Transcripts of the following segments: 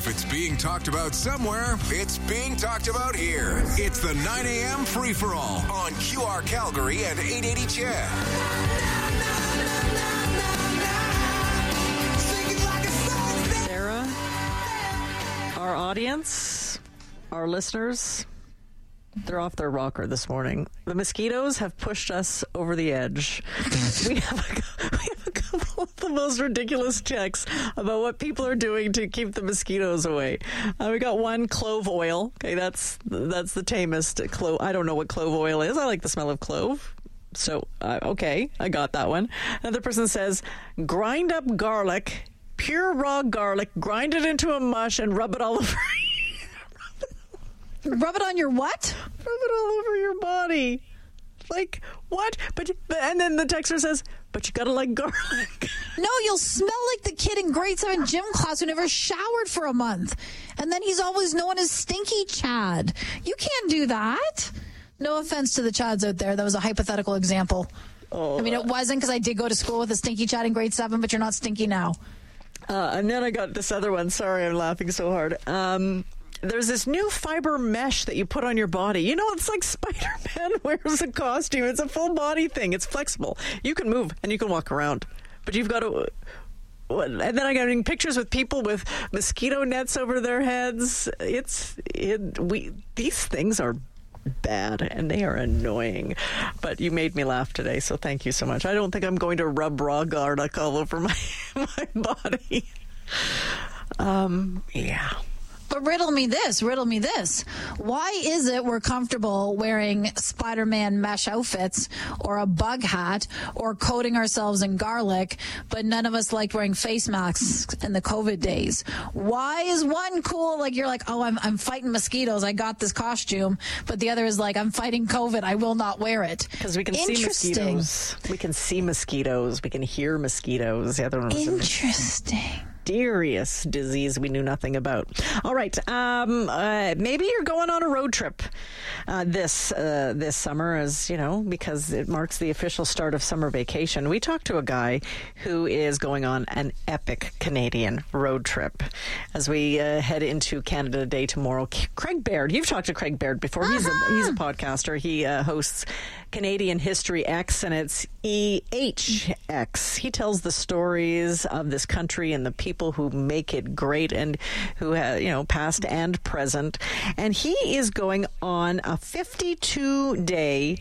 If it's being talked about somewhere, it's being talked about here. It's the 9 a.m. free-for-all on QR Calgary and 880 CHED. Sarah, our audience, our listeners, they're off their rocker this morning. The mosquitoes have pushed us over the edge. We have a couple of the most ridiculous checks about what people are doing to keep the mosquitoes away. We got one, clove oil. Okay, that's the tamest clove. I don't know what clove oil is. I like the smell of clove. So, okay, I got that one. Another person says, grind up garlic, pure raw garlic, grind it into a mush and rub it all over. Rub it on your what? Rub it all over your body. Like, what? And then the texter says, but you gotta like garlic. No, you'll smell like the kid in grade 7 gym class who never showered for a month. And then he's always known as Stinky Chad. You can't do that. No offense to the Chads out there. That was a hypothetical example. Oh. I mean, it wasn't because I did go to school with a Stinky Chad in grade 7, but you're not stinky now. And then I got this other one. Sorry, I'm laughing so hard. There's this new fiber mesh that you put on your body. You know, it's like Spider-Man wears a costume. It's a full body thing. It's flexible. You can move and you can walk around. But you've got to... And then I got pictures with people with mosquito nets over their heads. These things are bad and they are annoying. But you made me laugh today, so thank you so much. I don't think I'm going to rub raw garlic all over my body. Yeah. But riddle me this. Why is it we're comfortable wearing Spider-Man mesh outfits or a bug hat or coating ourselves in garlic, but none of us liked wearing face masks in the COVID days? Why is one cool, like you're like, oh, I'm fighting mosquitoes, I got this costume, but the other is like, I'm fighting COVID, I will not wear it? Because we can see mosquitoes. We can see mosquitoes. We can hear mosquitoes. The other one was interesting. Mysterious disease we knew nothing about. All right, maybe you're going on a road trip this summer, as you know, because it marks the official start of summer vacation. We talked to a guy who is going on an epic Canadian road trip as we head into Canada Day tomorrow. Craig Baird, you've talked to Craig Baird before. He's a podcaster. He hosts Canadian History X, and it's EHX. He tells the stories of this country and the people who make it great and who have, past and present. And he is going on a 52-day,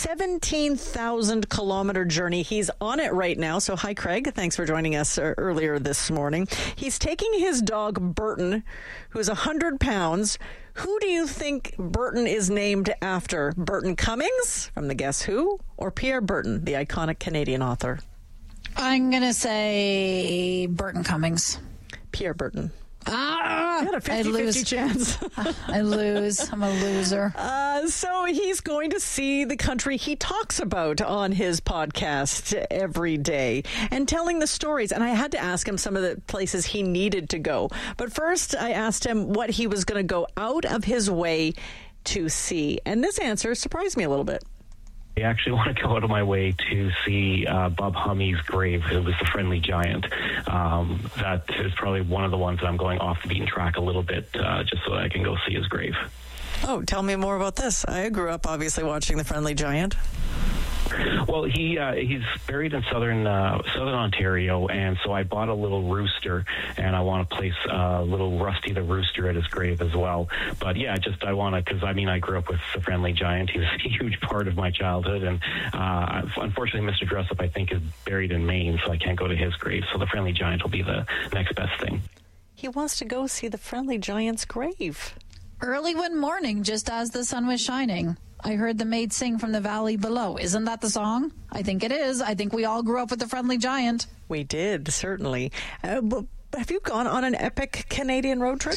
17,000-kilometer journey. He's on it right now. So hi, Craig. Thanks for joining us earlier this morning. He's taking his dog, Burton, who's 100 pounds. Who do you think Burton is named after? Burton Cummings from the Guess Who, or Pierre Burton, the iconic Canadian author? I'm going to say Burton Cummings. Pierre Burton. I had a 50-50 chance. I lose. I'm a loser. So he's going to see the country he talks about on his podcast every day and telling the stories. And I had to ask him some of the places he needed to go. But first, I asked him what he was going to go out of his way to see. And this answer surprised me a little bit. I actually want to go out of my way to see Bob Hummey's grave. It was the Friendly Giant. That is probably one of the ones that I'm going off the beaten track a little bit, just so that I can go see his grave. Oh, tell me more about this. I grew up obviously watching the Friendly Giant. Well, he's buried in southern Ontario, and so I bought a little rooster, and I want to place little Rusty the rooster at his grave as well. But yeah, I want to, because I grew up with the Friendly Giant. He was a huge part of my childhood, and unfortunately, Mr. Dressup, I think, is buried in Maine, so I can't go to his grave. So the Friendly Giant will be the next best thing. He wants to go see the Friendly Giant's grave. Early one morning, just as the sun was shining, I heard the maid sing from the valley below. Isn't that the song? I think it is. I think we all grew up with the Friendly Giant. We did, certainly. Have you gone on an epic Canadian road trip?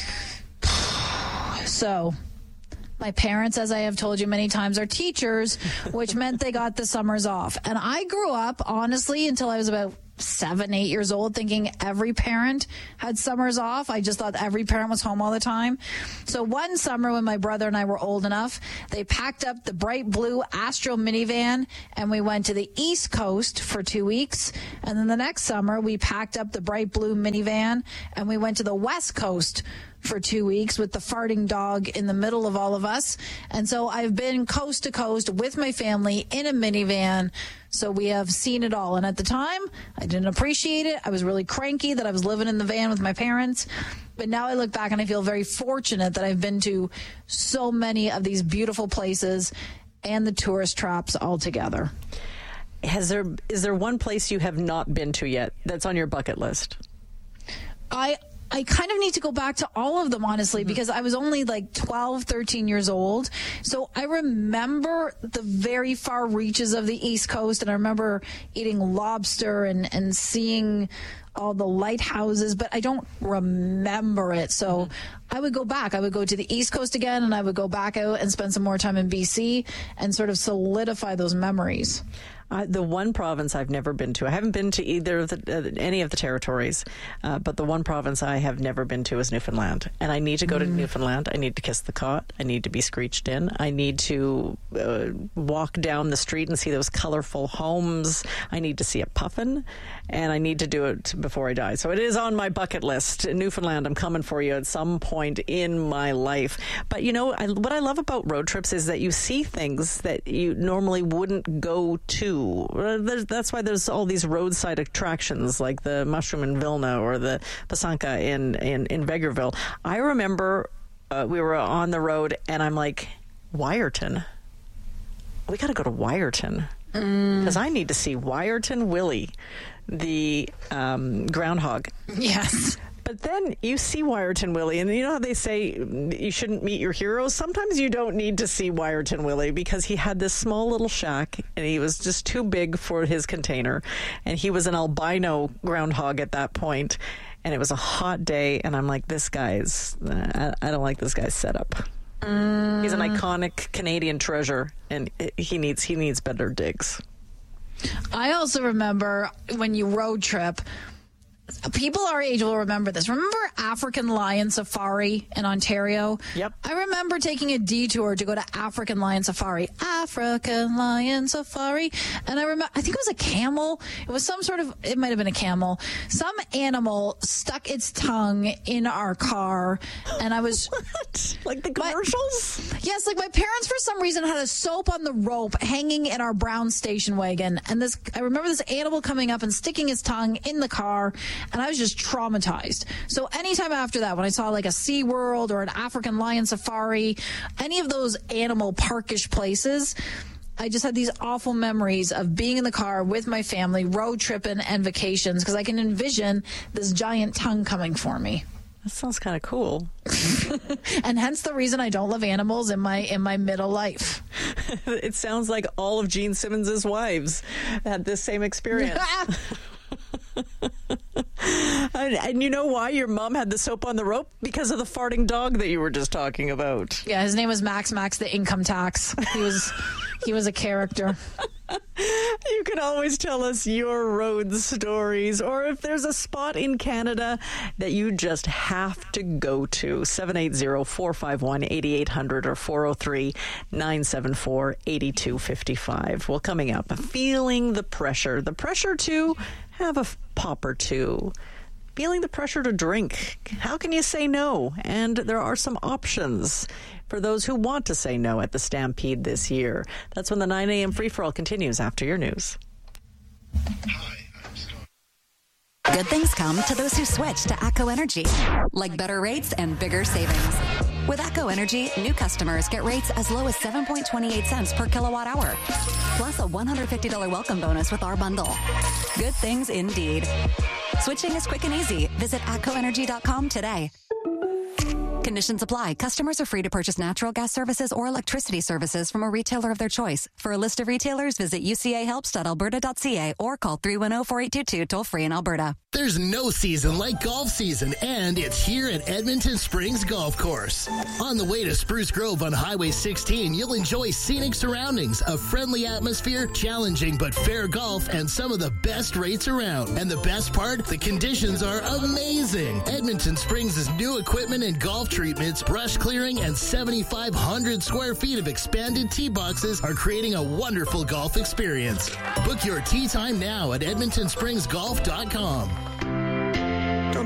So, my parents, as I have told you many times, are teachers, which meant they got the summers off. And I grew up, honestly, until I was about 7, 8 years old, thinking every parent had summers off. I just thought every parent was home all the time. So one summer when my brother and I were old enough, they packed up the bright blue Astro minivan and we went to the East Coast for 2 weeks. And then the next summer we packed up the bright blue minivan and we went to the West Coast for 2 weeks with the farting dog in the middle of all of us. And so I've been coast to coast with my family in a minivan. So we have seen it all. And at the time, I didn't appreciate it. I was really cranky that I was living in the van with my parents. But now I look back and I feel very fortunate that I've been to so many of these beautiful places and the tourist traps all together. Is there one place you have not been to yet that's on your bucket list? I kind of need to go back to all of them, honestly, because I was only like 12, 13 years old. So I remember the very far reaches of the East Coast, and I remember eating lobster and seeing all the lighthouses, but I don't remember it. So I would go back. I would go to the East Coast again, and I would go back out and spend some more time in BC and sort of solidify those memories. The one province I've never been to, I haven't been to either of any of the territories, but the one province I have never been to is Newfoundland. And I need to go to Newfoundland. I need to kiss the cot. I need to be screeched in. I need to walk down the street and see those colorful homes. I need to see a puffin, and I need to do it before I die. So it is on my bucket list. In Newfoundland, I'm coming for you at some point in my life. But, you know, what I love about road trips is that you see things that you normally wouldn't go to. That's why there's all these roadside attractions like the Mushroom in Vilna or the Pasanka in Vegreville. I remember we were on the road and I'm like, Wyerton. We got to go to Wyerton because I need to see Wyerton Willie, the groundhog. Yes. But then you see Wyerton Willie, and you know how they say you shouldn't meet your heroes? Sometimes you don't need to see Wyerton Willie because he had this small little shack, and he was just too big for his container. And he was an albino groundhog at that point, and it was a hot day, and I'm like, this guy's... I don't like this guy's setup. He's an iconic Canadian treasure, and he needs better digs. I also remember when you road trip... People our age will remember this. Remember African Lion Safari in Ontario? Yep. I remember taking a detour to go to African Lion Safari. African Lion Safari. And I think it was a camel. It was it might have been a camel. Some animal stuck its tongue in our car. And I was... What? Like the commercials? Yes, like my parents for some reason had a soap on the rope hanging in our brown station wagon. And I remember this animal coming up and sticking its tongue in the car. And I was just traumatized. So anytime after that, when I saw like a SeaWorld or an African Lion Safari, any of those animal parkish places, I just had these awful memories of being in the car with my family, road tripping and vacations, because I can envision this giant tongue coming for me. That sounds kind of cool. And hence the reason I don't love animals in my middle life. It sounds like all of Gene Simmons' wives had this same experience. And you know why your mom had the soap on the rope? Because of the farting dog that you were just talking about. Yeah, his name was Max the income tax. He was a character. You can always tell us your road stories, or if there's a spot in Canada that you just have to go to. 780-451-8800 or 403-974-8255. Well, coming up, feeling the pressure to have a pop or two. Feeling the pressure to drink. How can you say no? And there are some options for those who want to say no at the Stampede this year. That's when the 9 a.m. free-for-all continues after your news. Good things come to those who switch to ATCO Energy, like better rates and bigger savings. With ATCO Energy, new customers get rates as low as 7.28 cents per kilowatt hour, plus a $150 welcome bonus with our bundle. Good things indeed. Switching is quick and easy. Visit atcoenergy.com today. Conditions apply. Customers are free to purchase natural gas services or electricity services from a retailer of their choice. For a list of retailers, visit ucahelps.alberta.ca or call 310-4822 toll-free in Alberta. There's no season like golf season, and it's here at Edmonton Springs Golf Course. On the way to Spruce Grove on Highway 16, you'll enjoy scenic surroundings, a friendly atmosphere, challenging but fair golf, and some of the best rates around. And the best part, the conditions are amazing. Edmonton Springs' new equipment and golf treatments, brush clearing, and 7,500 square feet of expanded tee boxes are creating a wonderful golf experience. Book your tee time now at edmontonspringsgolf.com. Don't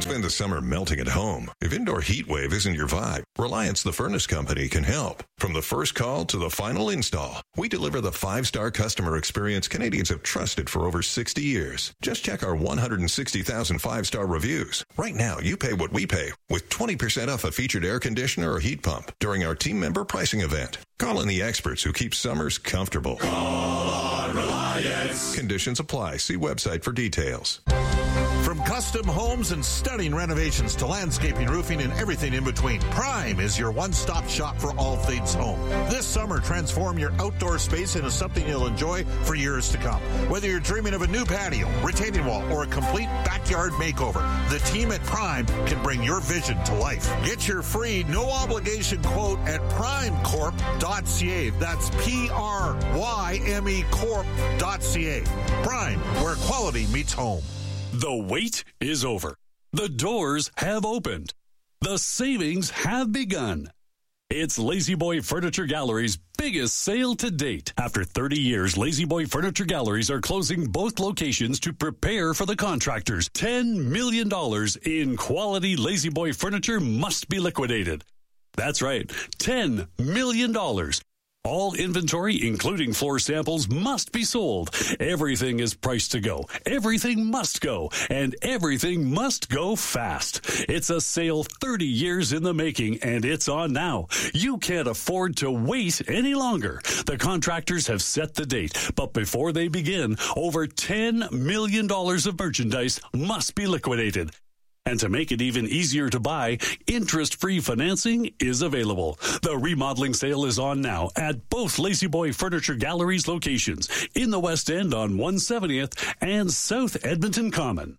Don't spend the summer melting at home. If indoor heat wave isn't your vibe, Reliance the Furnace Company can help. From the first call to the final install, we deliver the 5-star customer experience Canadians have trusted for over 60 years. Just check our 160,000 5-star reviews. Right now, you pay what we pay with 20% off a featured air conditioner or heat pump during our team member pricing event. Call in the experts who keep summers comfortable. Call on Reliance. Conditions apply. See website for details. From custom homes and stunning renovations to landscaping, roofing, and everything in between, Prime is your one-stop shop for all things home. This summer, transform your outdoor space into something you'll enjoy for years to come. Whether you're dreaming of a new patio, retaining wall, or a complete backyard makeover, the team at Prime can bring your vision to life. Get your free, no-obligation quote at primecorp.ca. That's P-R-Y-M-E Corp.ca. Prime, where quality meets home. The wait is over. The doors have opened. The savings have begun. It's Lazy Boy Furniture Gallery's biggest sale to date. After 30 years, Lazy Boy Furniture Galleries are closing both locations to prepare for the contractors. $10 million in quality Lazy Boy furniture must be liquidated. That's right, $10 million. All inventory, including floor samples, must be sold. Everything is priced to go. Everything must go. And everything must go fast. It's a sale 30 years in the making, and it's on now. You can't afford to wait any longer. The contractors have set the date, but before they begin, over $10 million of merchandise must be liquidated. And to make it even easier to buy, interest-free financing is available. The remodeling sale is on now at both Lazy Boy Furniture Galleries locations in the West End on 170th and South Edmonton Common.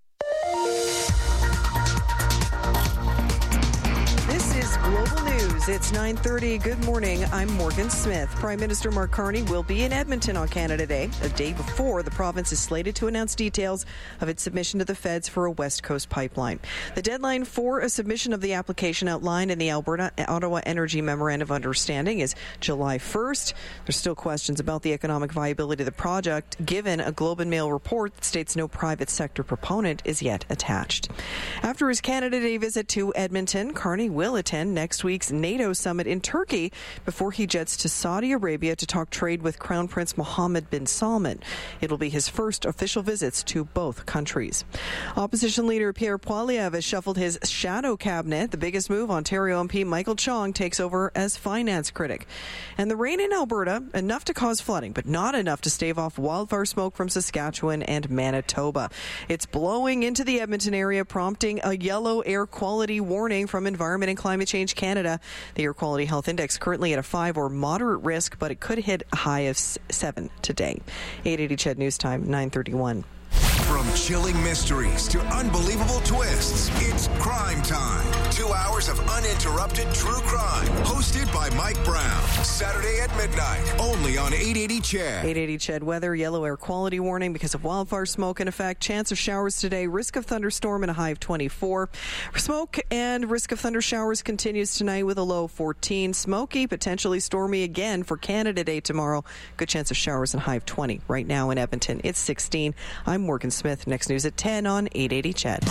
This is Global News. It's 9:30. Good morning. I'm Morgan Smith. Prime Minister Mark Carney will be in Edmonton on Canada Day, a day before the province is slated to announce details of its submission to the feds for a West Coast pipeline. The deadline for a submission of the application outlined in the Alberta-Ottawa Energy Memorandum of Understanding is July 1st. There's still questions about the economic viability of the project, given a Globe and Mail report that states no private sector proponent is yet attached. After his Canada Day visit to Edmonton, Carney will attend next week's NATO summit in Turkey before he jets to Saudi Arabia to talk trade with Crown Prince Mohammed bin Salman. It'll be his first official visits to both countries. Opposition leader Pierre Poilievre has shuffled his shadow cabinet. The biggest move, Ontario MP Michael Chong takes over as finance critic. And the rain in Alberta, enough to cause flooding, but not enough to stave off wildfire smoke from Saskatchewan and Manitoba. It's blowing into the Edmonton area, prompting a yellow air quality warning from Environment and Climate Change Canada. The Air Quality Health Index currently at a 5 or moderate risk, but it could hit a high of 7 today. 880 CHED News Time, 9:31. From chilling mysteries to unbelievable twists, it's Crime Time. 2 hours of uninterrupted true crime. Hosted by Mike Brown. Saturday at midnight. Only on 880 CHED. 880 CHED weather. Yellow air quality warning because of wildfire smoke in effect. Chance of showers today. Risk of thunderstorm and a high of 24. Smoke and risk of thunder showers continues tonight with a low of 14. Smoky, potentially stormy again for Canada Day tomorrow. Good chance of showers and a high of 20. Right now in Edmonton, it's 16. I'm Morgan Smith. Next news at 10 on 880 CHED.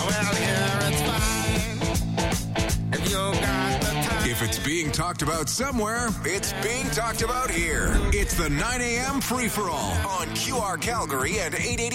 If it's being talked about somewhere, it's being talked about here. It's the 9 a.m. free-for-all on QR Calgary and 880